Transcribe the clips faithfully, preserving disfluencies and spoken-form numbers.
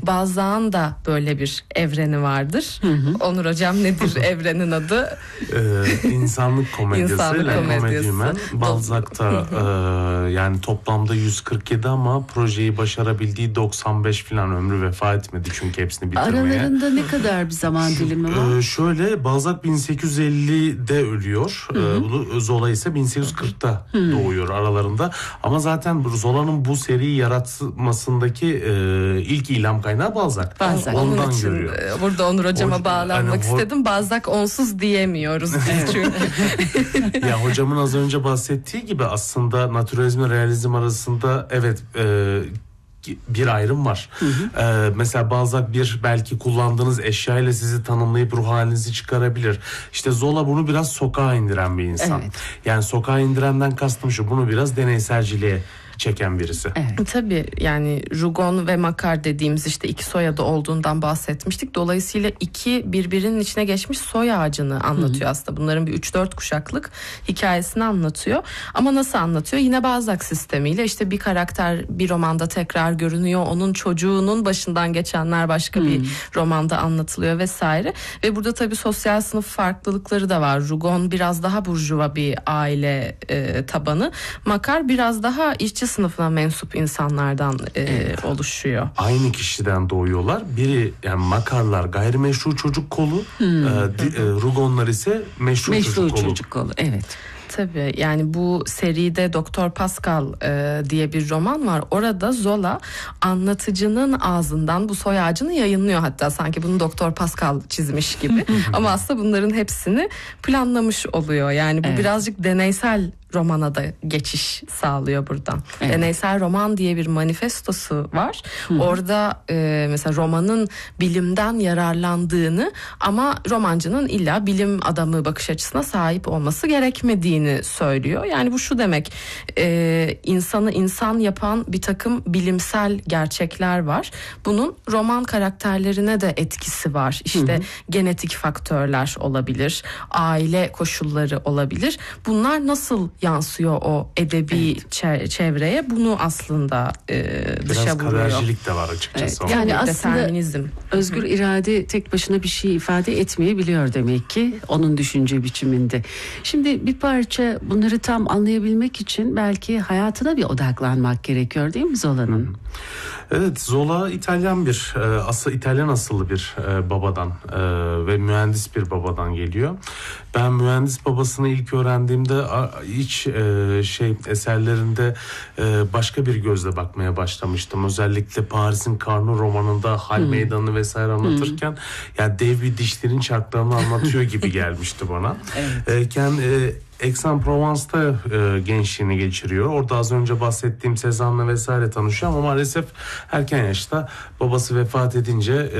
Balzac'ın da böyle bir evreni vardır. Hı hı. Onur hocam nedir evrenin adı? Ee, insanlık komedisi. İnsanlık komedisi. Balzac'ta e, yani toplamda yüz kırk yedi ama projeyi başarabildiği doksan beş falan, ömrü vefa etmedi çünkü hepsini bitirmeye. Aralarında ne kadar bir zaman dilimi var? Ee, şöyle Balzac bin sekiz yüz ellide ölüyor. Hı hı. Ee, Zola ise bin sekiz yüz kırkta hı. doğuyor aralarında. Ama zaten Zola'nın bu seriyi yaratmasındaki e, ilk ilham kaynağı Balzac. Balzac. Ondan Onun için görüyor. burada Onur hocama o, bağlanmak hani, istedim. Balzac onsuz diyemiyoruz biz çünkü. Ya hocamın az önce bahsettiği gibi aslında naturalizmle realizm arasında evet e, bir ayrım var. Hı hı. Ee, mesela Balzac bir belki kullandığınız eşyayla sizi tanımlayıp ruh halinizi çıkarabilir. İşte Zola bunu biraz sokağa indiren bir insan. Evet. Yani sokağa indirenden kastım şu, bunu biraz deneyselciliğe çeken birisi. Evet. Tabii yani Rougon ve Macquart dediğimiz işte iki soyadı olduğundan bahsetmiştik. Dolayısıyla iki birbirinin içine geçmiş soy ağacını anlatıyor Hı. aslında. Bunların bir üç dört kuşaklık hikayesini anlatıyor. Ama nasıl anlatıyor? Yine Balzac sistemiyle işte bir karakter bir romanda tekrar görünüyor. Onun çocuğunun başından geçenler başka Hı. bir romanda anlatılıyor vesaire. Ve burada tabii sosyal sınıf farklılıkları da var. Rougon biraz daha burjuva bir aile e, tabanı. Macquart biraz daha işçi sınıfına mensup insanlardan e, evet. oluşuyor. Aynı kişiden doğuyorlar. Biri yani Makarlar gayrimeşru çocuk kolu, hmm. e, di, e, Rougonlar ise meşru, meşru çocuk kolu. çocuk kolu. Evet. Tabii yani bu seride Doktor Pascal e, diye bir roman var. Orada Zola anlatıcının ağzından bu soy ağacını yayınlıyor, hatta sanki bunu Doktor Pascal çizmiş gibi. Ama aslında bunların hepsini planlamış oluyor. Yani bu evet. birazcık deneysel romana da geçiş sağlıyor buradan. Evet. Deneysel roman diye bir manifestosu var. Hı-hı. Orada e, mesela romanın bilimden yararlandığını ama romancının illa bilim adamı bakış açısına sahip olması gerekmediğini söylüyor. Yani bu şu demek, e, insanı insan yapan bir takım bilimsel gerçekler var. Bunun roman karakterlerine de etkisi var. İşte Hı-hı. genetik faktörler olabilir, aile koşulları olabilir. Bunlar nasıl yansıyor o edebi evet. çevreye, bunu aslında e, dışa biraz vuruyor. Biraz kadercilik de var açıkçası. Evet. Yani aslında özgür irade tek başına bir şey ifade etmeyebiliyor demek ki onun düşünce biçiminde. Şimdi bir parça bunları tam anlayabilmek için belki hayatına bir odaklanmak gerekiyor değil mi Zola'nın? Evet, Zola İtalyan bir asıl İtalyan asıllı bir e, babadan e, ve mühendis bir babadan geliyor. Ben mühendis babasını ilk öğrendiğimde hiç e, şey eserlerinde e, başka bir gözle bakmaya başlamıştım. Özellikle Paris'in Karnı romanında Hal hmm. Meydanı'nı vesaire anlatırken hmm. yani dev bir dişlerin çarklarını anlatıyor gibi gelmişti bana. Evet. E, kendi e, Aix-en-Provence'da e, gençliğini geçiriyor. Orada az önce bahsettiğim Cézanne'la vesaire tanışıyor ama maalesef erken yaşta babası vefat edince e,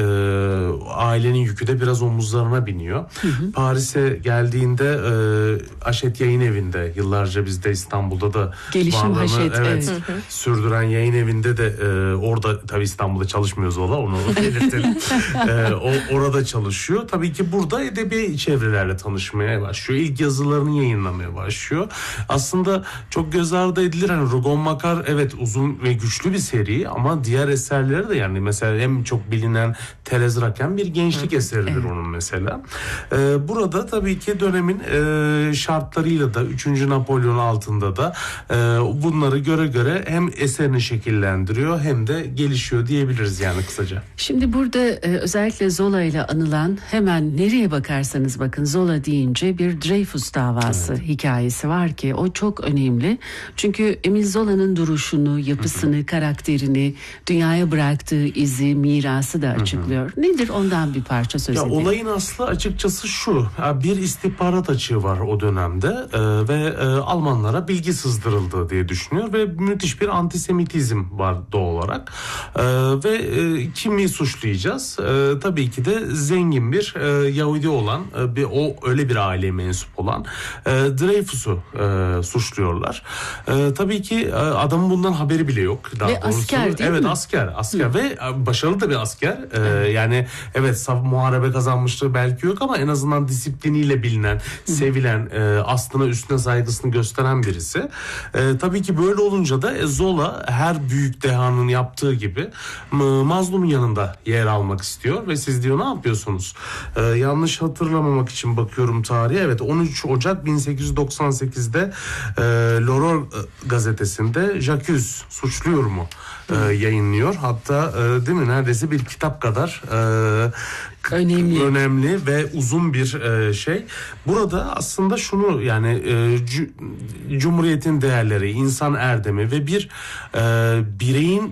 ailenin yükü de biraz omuzlarına biniyor. Hı hı. Paris'e geldiğinde e, Hachette Yayın Evi'nde, yıllarca bizde İstanbul'da da Gelişim Hachette evet, evet. sürdüren yayın evinde de e, orada tabii İstanbul'da çalışmıyor Zola, onu belirtelim. e, o, orada çalışıyor. Tabii ki burada edebi çevrelerle tanışmaya başlıyor. İlk yazılarını yayınlamaya başlıyor. Aslında çok göz ardı edilir. Hani Rougon Macquart evet uzun ve güçlü bir seri ama diğer eserleri de yani mesela en çok bilinen Thérèse Raquin bir gençlik Hı, eseridir evet. onun mesela. Ee, burada tabii ki dönemin e, şartlarıyla da üçüncü Napolyon altında da e, bunları göre göre hem eserini şekillendiriyor hem de gelişiyor diyebiliriz yani kısaca. Şimdi burada e, özellikle Zola ile anılan, hemen nereye bakarsanız bakın Zola deyince bir Dreyfus davası evet. hikayesi var ki o çok önemli. Çünkü Emile Zola'nın duruşunu, yapısını, Hı-hı. karakterini, dünyaya bıraktığı izi, mirası da açıklıyor. Hı-hı. Nedir ondan bir parça söz edelim. Olayın aslı açıkçası şu. Bir istihbarat açığı var o dönemde e, ve e, Almanlara bilgi sızdırıldı diye düşünüyor ve müthiş bir antisemitizm var doğal olarak. E, ve e, kimi suçlayacağız? E, tabii ki de zengin bir e, Yahudi olan, e, bir o öyle bir aileye mensup olan. E, Dreyfus'u e, suçluyorlar. E, tabii ki e, adamın bundan haberi bile yok. Daha ve doğrusu. asker değil evet, mi? asker. Asker Hı. ve başarılı da bir asker. E, evet. Yani evet, saf muharebe kazanmışlığı belki yok ama en azından disipliniyle bilinen, Hı. sevilen, e, aslına üstüne saygısını gösteren birisi. E, tabii ki böyle olunca da e, Zola her büyük dehanın yaptığı gibi mazlumun yanında yer almak istiyor ve siz diyor ne yapıyorsunuz? Ee, yanlış hatırlamamak için bakıyorum tarihe. Evet, on üç Ocak bin sekiz yüz doksan sekizde e, L'Aurore gazetesinde J'accuse, suçluyor mu e, yayınlıyor. Hatta e, değil mi, neredeyse bir kitap kadar e, önemli önemli ve uzun bir e, şey. Burada aslında şunu, yani e, c- Cumhuriyetin değerleri, insan erdemi ve bir e, bireyin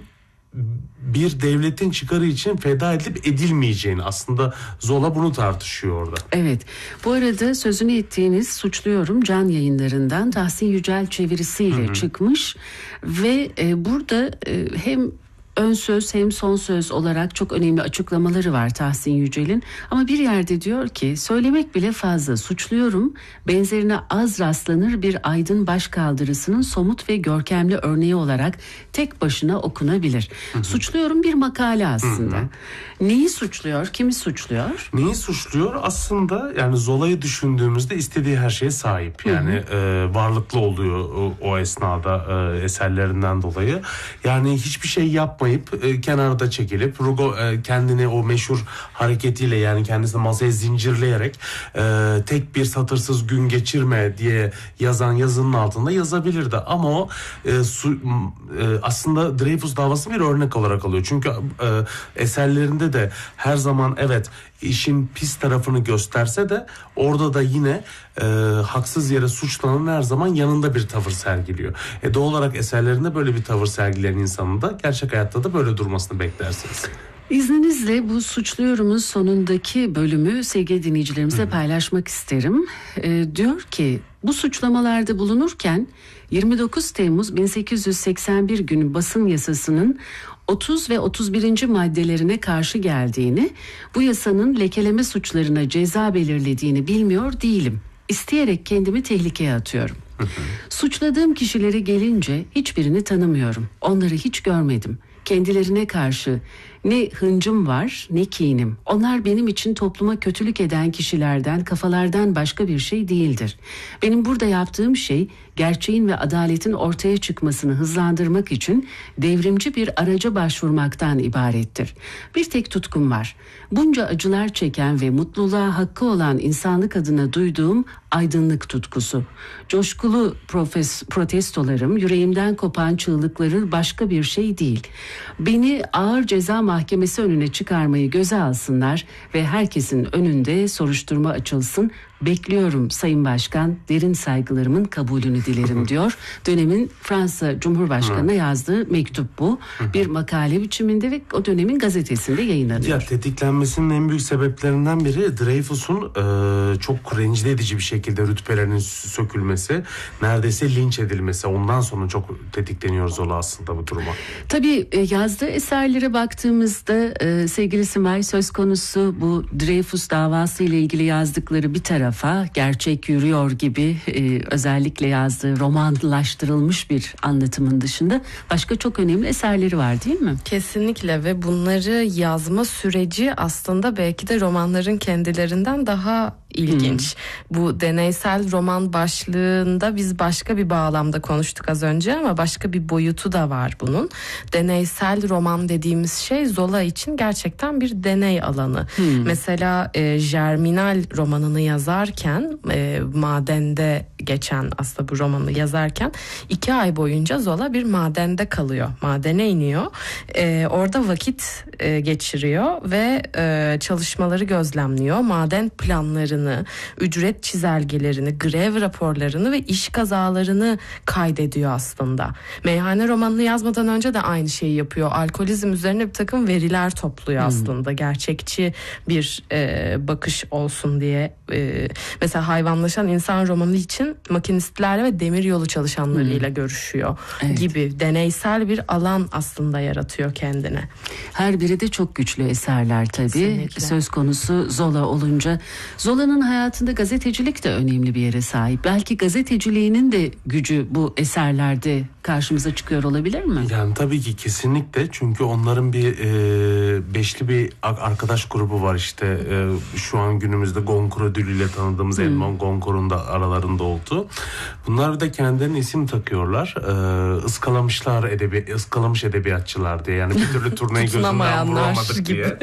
bir devletin çıkarı için feda edilip edilmeyeceğini, aslında Zola bunu tartışıyor orada. Evet. Bu arada sözünü ettiğiniz Suçluyorum Can Yayınları'ndan Tahsin Yücel çevirisiyle hı hı. çıkmış ve e, burada e, hem ön söz hem son söz olarak çok önemli açıklamaları var Tahsin Yücel'in. Ama bir yerde diyor ki, söylemek bile fazla, suçluyorum benzerine az rastlanır bir aydın başkaldırısının somut ve görkemli örneği olarak tek başına okunabilir. Hı hı. Suçluyorum bir makale aslında. Hı hı. Neyi suçluyor? Kimi suçluyor? Neyi suçluyor? Aslında yani Zola'yı düşündüğümüzde istediği her şeye sahip. Yani hı hı. E, varlıklı oluyor o, o esnada e, eserlerinden dolayı. Yani hiçbir şey yapmayıp e, kenarda çekilip Rugo e, kendini o meşhur hareketiyle, yani kendisini masaya zincirleyerek e, tek bir satırsız gün geçirme diye yazan yazının altında yazabilirdi. Ama o e, su, e, aslında Dreyfus davası bir örnek olarak alıyor. Çünkü e, eserlerinde de her zaman evet işin pis tarafını gösterse de orada da yine e, haksız yere suçlanan her zaman yanında bir tavır sergiliyor. E, doğal olarak eserlerinde böyle bir tavır sergileyen insanın da gerçek hayatta da böyle durmasını beklersiniz. İzninizle bu Suçluyorum'un sonundaki bölümü sevgili dinleyicilerimize Hı. paylaşmak isterim. E, diyor ki, bu suçlamalarda bulunurken yirmi dokuz Temmuz bin sekiz yüz seksen bir günü basın yasasının otuz ve otuz birinci maddelerine karşı geldiğini, bu yasanın lekeleme suçlarına ceza belirlediğini bilmiyor değilim. İsteyerek kendimi tehlikeye atıyorum. Hı hı. Suçladığım kişilere gelince hiçbirini tanımıyorum. Onları hiç görmedim. Kendilerine karşı ne hıncım var ne kinim. Onlar benim için topluma kötülük eden kişilerden, kafalardan başka bir şey değildir. Benim burada yaptığım şey gerçeğin ve adaletin ortaya çıkmasını hızlandırmak için devrimci bir araca başvurmaktan ibarettir. Bir tek tutkum var. Bunca acılar çeken ve mutluluğa hakkı olan insanlık adına duyduğum aydınlık tutkusu. Coşkulu profes, protestolarım, yüreğimden kopan çığlıkları başka bir şey değil. Beni ağır ceza mahkemesi önüne çıkarmayı göze alsınlar ve herkesin önünde soruşturma açılsın. Bekliyorum Sayın Başkan, derin saygılarımın kabulünü dilerim diyor. Dönemin Fransa Cumhurbaşkanı'na yazdığı mektup bu. Bir makale biçiminde ve o dönemin gazetesinde yayınlanıyor. Ya, tetiklenmesinin en büyük sebeplerinden biri Dreyfus'un e, çok rencide edici bir şekilde rütbelerinin sökülmesi, neredeyse linç edilmesi. Ondan sonra çok tetikleniyor Zola aslında bu duruma. Tabii e, yazdığı eserlere baktığımızda e, sevgili Simay, söz konusu bu Dreyfus davası ile ilgili yazdıkları bir taraf, gerçek yürüyor gibi e, özellikle yazdığı romanlaştırılmış bir anlatımın dışında başka çok önemli eserleri var değil mi? Kesinlikle, ve bunları yazma süreci aslında belki de romanların kendilerinden daha ilginç. Hmm. Bu deneysel roman başlığında biz başka bir bağlamda konuştuk az önce ama başka bir boyutu da var bunun. Deneysel roman dediğimiz şey Zola için gerçekten bir deney alanı. Hmm. Mesela e, Germinal romanını yazarken, e, madende geçen aslında bu romanı yazarken iki ay boyunca Zola bir madende kalıyor. Madene iniyor. E, orada vakit e, geçiriyor ve e, çalışmaları gözlemliyor. Maden planlarını, ücret çizelgelerini, grev raporlarını ve iş kazalarını kaydediyor aslında. Meyhane romanını yazmadan önce de aynı şeyi yapıyor. Alkolizm üzerine bir takım veriler topluyor hmm. aslında. Gerçekçi bir e, bakış olsun diye. E, mesela Hayvanlaşan İnsan romanı için hem makinistlerle ve demiryolu çalışanlarıyla hmm. görüşüyor evet. gibi deneysel bir alan aslında yaratıyor kendine. Her biri de çok güçlü eserler tabii. Kesinlikle. Söz konusu Zola olunca. Zola'nın hayatında gazetecilik de önemli bir yere sahip. Belki gazeteciliğinin de gücü bu eserlerde karşımıza çıkıyor olabilir mi? Yani tabii ki kesinlikle, çünkü onların bir e, beşli bir arkadaş grubu var işte e, şu an günümüzde Goncourt ödülüyle tanıdığımız hmm. Edmond Goncourt'un da aralarında olduğu. Bunlar bir de kendilerine isim takıyorlar. E, ıskalamışlar edebi, ıskalamış edebiyatçılar diye, yani bir türlü turneyi gözünden vuramadık diye.